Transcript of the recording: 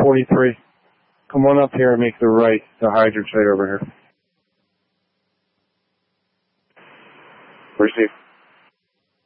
43. Come on up here and make the right, the hydrant's right over here. Receive.